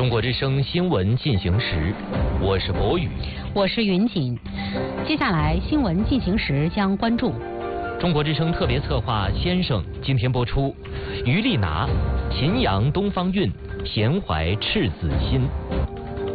中国之声新闻进行时，我是博宇， 我是云锦。接下来新闻进行时将关注中国之声特别策划《先生》今天播出，于丽娜，秦阳东方韵，闲怀赤子心。